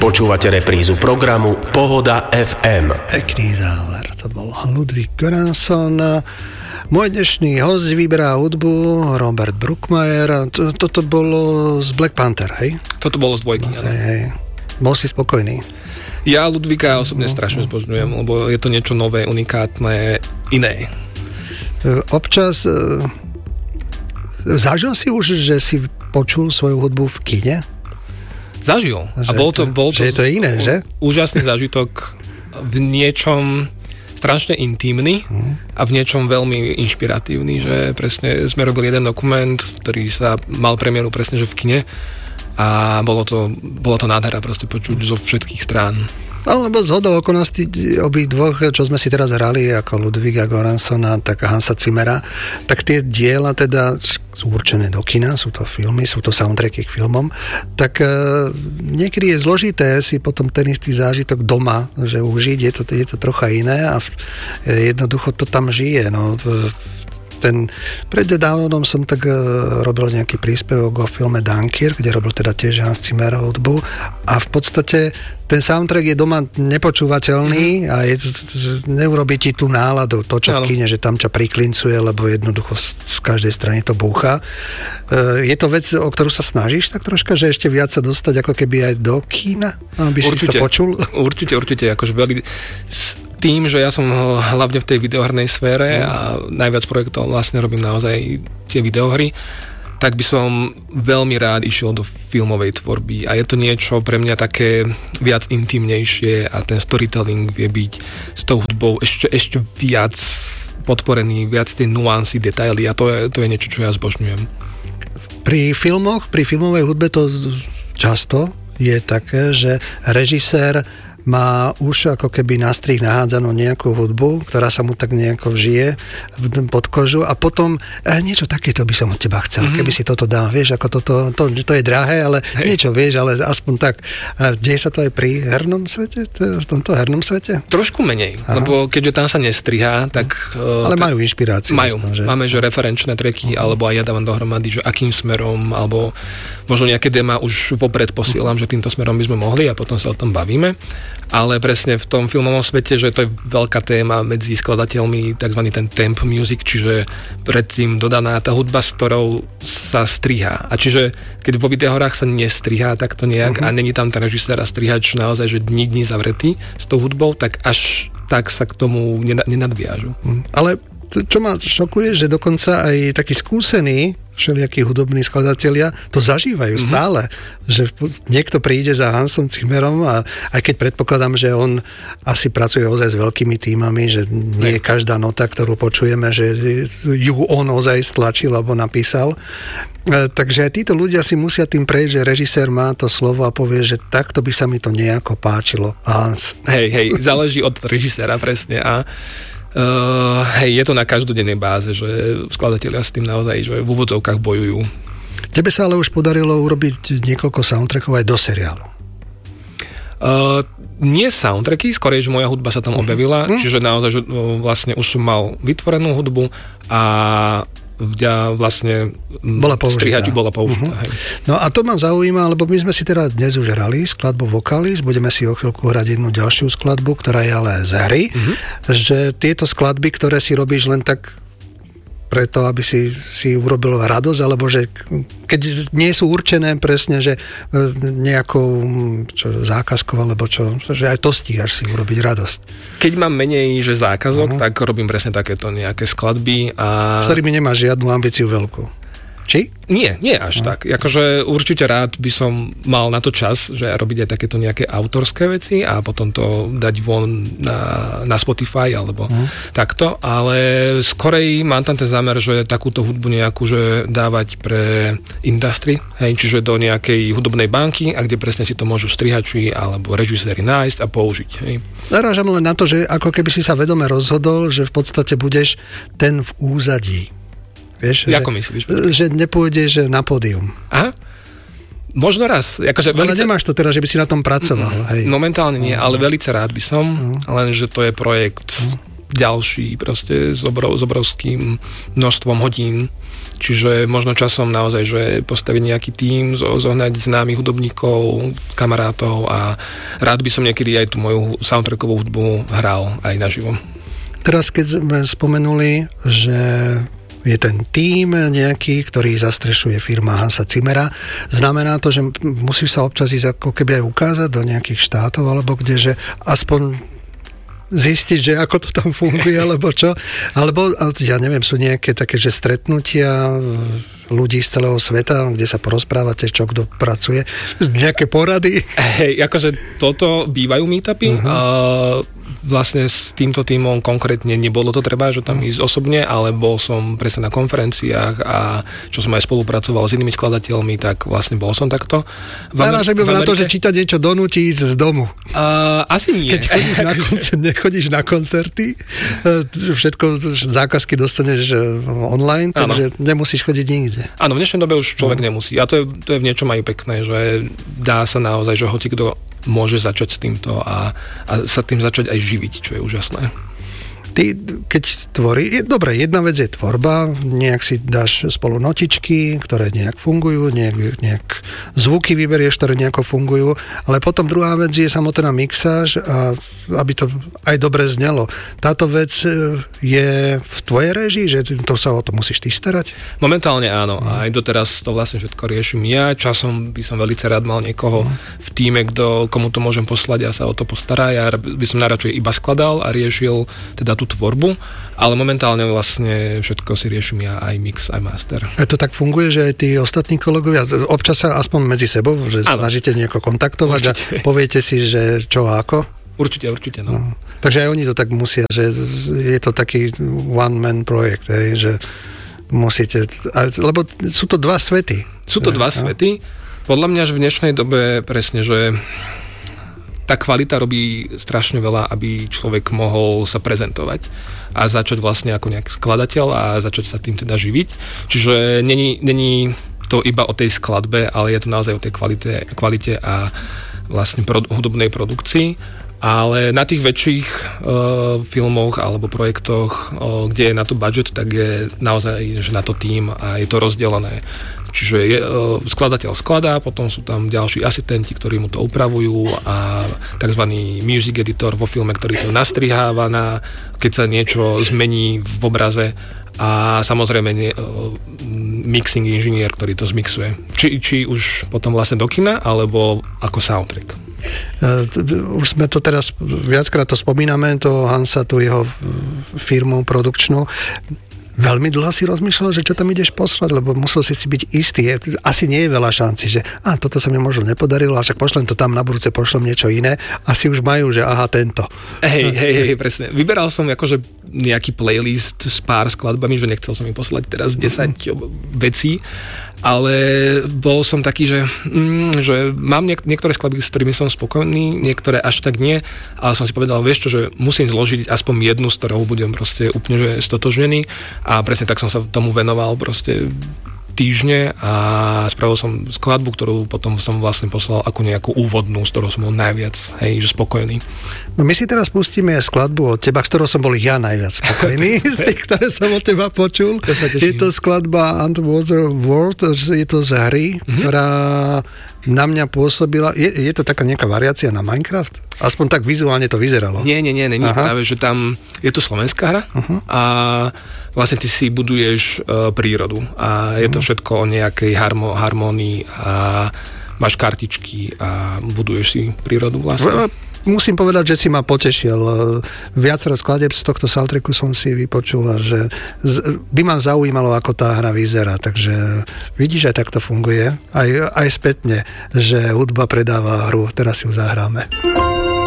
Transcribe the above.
Počúvate reprízu programu Pohoda FM. Pekný záver, to bol Ludvík Göransson. Môj dnešný host vyberá hudbu Robert Brookmeyer. Toto bolo z Black Panther, hej? Toto bolo z dvojky, áno. Hej. Bol si spokojný? Ja Ludvíka osobne strašne zbožňujem, lebo je to niečo nové, unikátne, iné. Občas zažil si už, že si počul svoju hudbu v kine? Zažil. A bol to že je to iné, že? Úžasný zážitok, v niečom strašne intimný a v niečom veľmi inšpiratívny, že presne sme robili jeden dokument, ktorý sa mal premiéru presne, že v kine a bolo to nádhera proste počuť zo všetkých strán. Alebo zhodou okolností obidvoch, čo sme si teraz hrali, ako Ludvíka Göranssona, tak Hansa Zimmera, tak tie diela teda sú určené do kina, sú to filmy, sú to soundtracky k filmom, tak niekedy je zložité si potom ten istý zážitok doma, že užiť, je to trocha iné a jednoducho to tam žije, no. Prednedávnom som tak robil nejaký príspevok o filme Dunkirk, kde robil teda tiež Hans Zimmer hudbu a v podstate ten soundtrack je doma nepočúvateľný a neurobí ti tú náladu, to čo v kine, že tam ťa priklincuje, lebo jednoducho z každej strany to búcha. Je to vec, o ktorú sa snažíš tak troška, že ešte viac sa dostať ako keby aj do kína, aby si to počul? Určite, akože veľmi tým, že ja som hlavne v tej videohernej sfére a najviac projektov vlastne robím naozaj tie videohry, tak by som veľmi rád išiel do filmovej tvorby a je to niečo pre mňa také viac intimnejšie a ten storytelling vie byť s tou hudbou ešte viac podporený, viac tie nuancy, detaily a to je niečo, čo ja zbožňujem. Pri filmoch, pri filmovej hudbe to často je také, že režisér má už ako keby na strih nahádzanú nejakú hudbu, ktorá sa mu tak nejako vžije pod kožu a potom niečo takéto by som od teba chcel, keby si toto dal, vieš, ako to je drahé, ale niečo, vieš, ale aspoň tak. A deje sa to aj pri hernom svete? V tomto hernom svete? Trošku menej, lebo keďže tam sa nestrihá, tak... Ale majú inšpiráciu. Máme, že referenčné tracky, alebo aj ja dávam dohromady, že akým smerom, alebo možno nejaké dema už vopred posielam, že týmto smerom by sme mohli a potom sa o tom bavíme. Ale presne v tom filmovom svete, že to je veľká téma medzi skladateľmi, takzvaný ten temp music, čiže predtým dodaná tá hudba, s ktorou sa strihá. A čiže keď vo videohrách sa nestrihá takto nejak a není tam ten režisér a strihač naozaj, že dní zavretý s tou hudbou, tak až tak sa k tomu nenadviažu. Ale čo ma šokuje, že dokonca aj takí skúsení všelijakí hudobní skladatelia to zažívajú stále, že niekto príde za Hansom Zimmerom a aj keď predpokladám, že on asi pracuje ozaj s veľkými tímami, že nie je každá nota, ktorú počujeme, že ju on ozaj stlačil alebo napísal. Takže aj títo ľudia si musia tým prejsť, že režisér má to slovo a povie, že takto by sa mi to nejako páčilo. Hans. Hej, záleží od režiséra presne a je to na každodennej báze, že skladatelia s tým naozaj, že v úvodzovkách bojujú. Tebe sa ale už podarilo urobiť niekoľko soundtrackov aj do seriálu. Nie soundtracky, skorej, že moja hudba sa tam objavila, čiže naozaj, že vlastne už som mal vytvorenú hudbu a vlastne strihači bola použitá. No a to ma zaujíma, lebo my sme si teda dnes už hrali skladbu Vocalis, budeme si o chvíľku hrať jednu ďalšiu skladbu, ktorá je ale z hry, že tieto skladby, ktoré si robíš len tak preto, aby si urobil radosť, alebo že keď nie sú určené presne, že nejakou zákazkou, alebo čo, že aj to stíhaš si urobiť radosť. Keď mám menej, že zákazok, tak robím presne takéto nejaké skladby. S ktorými nemáš žiadnu ambíciu veľkú. Či? Nie až tak. Akože určite rád by som mal na to čas, že robiť aj takéto nejaké autorské veci a potom to dať von na Spotify alebo takto, ale skorej mám tam ten zámer, že takúto hudbu nejakú, že dávať pre industry, čiže do nejakej hudobnej banky, a kde presne si to môžu strihači alebo režiséri nájsť a použiť. Narážam len na to, že ako keby si sa vedome rozhodol, že v podstate budeš ten v úzadí. Vieš, ako myslíš? Že nepôjdeš na pódium. Aha. Možno raz. Ale nemáš to teraz, že by si na tom pracoval. Hej. Momentálne nie, ale veľmi rád by som, lenže to je projekt ďalší, proste s obrovským množstvom hodín, Čiže možno časom naozaj, že postaviť nejaký tím, zohnať známych hudobníkov, kamarátov a rád by som niekedy aj tú moju soundtrackovú hudbu hral aj naživo. Teraz, keď sme spomenuli, že je ten tím nejaký, ktorý zastrešuje firma Hansa Zimmera, znamená to, že musíš sa občas ísť ako keby aj ukázať do nejakých štátov, alebo kde, že aspoň zistiť, že ako to tam funguje, alebo čo. Alebo, ja neviem, sú nejaké také, že stretnutia ľudí z celého sveta, kde sa porozprávate, čo kto pracuje, nejaké porady. Hej, akože toto bývajú meetupy. Vlastne s týmto tímom konkrétne nebolo to treba, že tam ísť osobne, ale bol som presne na konferenciách a čo som aj spolupracoval s inými skladateľmi, tak vlastne bol som takto. Narážam na to, že čítať niečo donúti ísť z domu. Asi nie. Keď nechodíš na koncerty, všetko zákazky dostaneš online, takže nemusíš chodiť nikde. Áno, v dnešnej dobe už človek nemusí. A to je v niečom aj pekné, že dá sa naozaj, že hoci kto môže začať s týmto a sa tým začať aj živiť, čo je úžasné. Ty, keď tvorí, dobre, jedna vec je tvorba, nejak si dáš spolu notičky, ktoré nejak fungujú, nejak zvuky vyberieš, ktoré nejako fungujú, ale potom druhá vec je samotná mixáž, a aby to aj dobre znelo. Táto vec je v tvojej réžii, že to sa o to musíš ty starať? Momentálne áno, a aj doteraz to vlastne všetko riešim ja, časom by som veľmi rád mal niekoho v tíme, komu to môžem poslať a sa o to postará, ja by som najradšej iba skladal a riešil teda tú tvorbu, ale momentálne vlastne všetko si riešim ja, aj mix, aj master. A to tak funguje, že aj tí ostatní kolegovia, občas sa aspoň medzi sebou, že snažíte nejako kontaktovať a poviete si, že čo a ako? Určite, no. Takže aj oni to tak musia, že je to taký one-man projekt, že musíte, lebo sú to dva svety. Sú to dva svety. Podľa mňa, že v dnešnej dobe presne, že tá kvalita robí strašne veľa, aby človek mohol sa prezentovať a začať vlastne ako nejaký skladateľ a začať sa tým teda živiť. Čiže není to iba o tej skladbe, ale je to naozaj o tej kvalite a vlastne hudobnej produkcii. Ale na tých väčších filmoch alebo projektoch, kde je na to budget, tak je naozaj že na to tím a je to rozdelené. Čiže skladateľ skladá, potom sú tam ďalší asistenti, ktorí mu to upravujú a tzv. Music editor vo filme, ktorý to nastriháva, keď sa niečo zmení v obraze a samozrejme mixing inžinier, ktorý to zmixuje. Či už potom vlastne do kina, alebo ako soundtrack. Už sme to teraz viackrát to spomíname, to Hansa, tú jeho firmu produkčnú. Veľmi dlho si rozmýšľal, že čo tam ideš poslať, lebo musel si byť istý. Asi nie je veľa šanci, že toto sa mi možno nepodarilo, a však pošlem to tam, na budúce pošlem niečo iné. Asi už majú, že aha, tento. Hej, presne. Vyberal som akože nejaký playlist s pár skladbami, že nechcel som im poslať teraz 10 vecí, ale bol som taký, že mám niektoré skladby, s ktorými som spokojný, niektoré až tak nie, ale som si povedal, vieš čo, že musím zložiť aspoň jednu, s ktorou budem proste úplne že stotožnený. A presne tak som sa tomu venoval proste týždne a spravil som skladbu, ktorú potom som vlastne poslal ako nejakú úvodnú, s ktorou som bol najviac, že spokojný. No my si teraz pustíme skladbu od teba, s ktorou som bol ja najviac spokojný, z tých, ktoré som od teba počul. Je to skladba Underwater World, je to z hry, ktorá na mňa pôsobila. Je to taká nejaká variácia na Minecraft? Aspoň tak vizuálne to vyzeralo. Nie. Práve, že tam je to slovenská hra a vlastne ty si buduješ prírodu a je to všetko o nejakej harmónii a máš kartičky a buduješ si prírodu vlastne. Musím povedať, že si ma potešil. Viacero skladeb z tohto soundtracku som si vypočul, že by ma zaujímalo, ako tá hra vyzerá. Takže vidíš, aj tak to funguje. Aj spätne, že hudba predáva hru. Teraz ju zahráme.